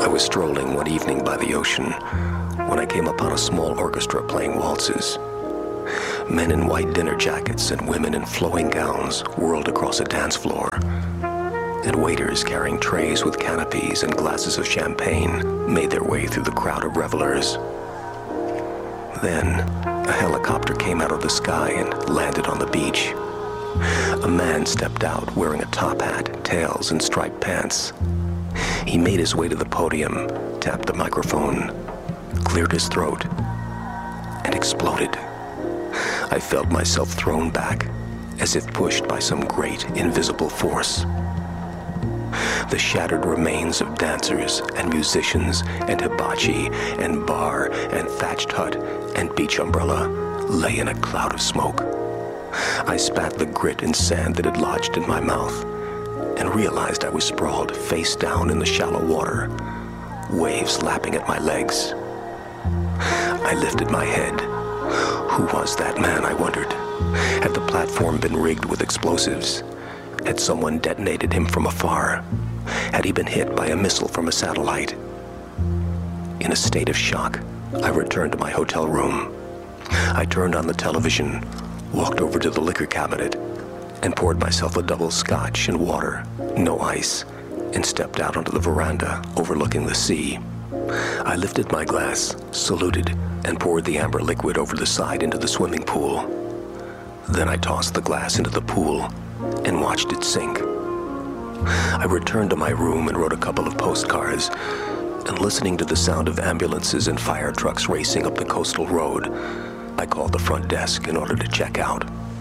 I was strolling one evening by the ocean when I came upon a small orchestra playing waltzes. Men in white dinner jackets and women in flowing gowns whirled across a dance floor, and waiters carrying trays with canopies and glasses of champagne made their way through the crowd of revelers. Then, a helicopter came out of the sky and landed on the beach. A man stepped out wearing a top hat, tails, and striped pants. He made his way to the podium, tapped the microphone, cleared his throat, and exploded. I felt myself thrown back, as if pushed by some great invisible force. The shattered remains of dancers and musicians and hibachi and bar and thatched hut and beach umbrella lay in a cloud of smoke. I spat the grit and sand that had lodged in my mouth and realized I was sprawled face down in the shallow water, waves lapping at my legs. I lifted my head. Who was that man, I wondered? Had the platform been rigged with explosives? Had someone detonated him from afar? Had he been hit by a missile from a satellite? In a state of shock, I returned to my hotel room. I turned on the television, walked over to the liquor cabinet, and poured myself a double scotch and water, no ice, and stepped out onto the veranda overlooking the sea. I lifted my glass, saluted, and poured the amber liquid over the side into the swimming pool. Then I tossed the glass into the pool and watched it sink. I returned to my room and wrote a couple of postcards, and listening to the sound of ambulances and fire trucks racing up the coastal road, I called the front desk in order to check out.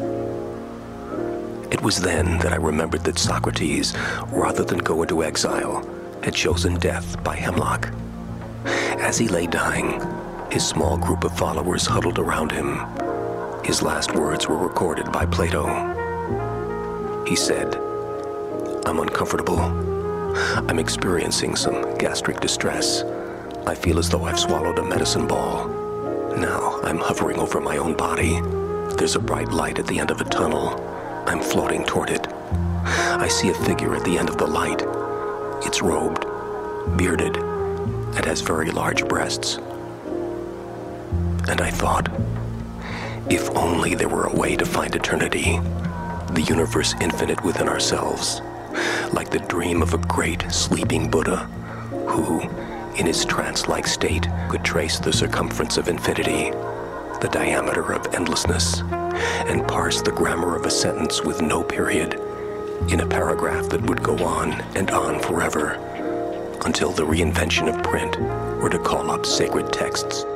It was then that I remembered that Socrates, rather than go into exile, had chosen death by hemlock. As he lay dying, his small group of followers huddled around him. His last words were recorded by Plato. He said, "I'm uncomfortable. I'm experiencing some gastric distress. I feel as though I've swallowed a medicine ball. Now I'm hovering over my own body. There's a bright light at the end of a tunnel. I'm floating toward it. I see a figure at the end of the light. It's robed, bearded, and has very large breasts." And I thought, if only there were a way to find eternity, the universe infinite within ourselves, like the dream of a great sleeping Buddha who, in his trance-like state, could trace the circumference of infinity, the diameter of endlessness, and parse the grammar of a sentence with no period, in a paragraph that would go on and on forever, until the reinvention of print were to call up sacred texts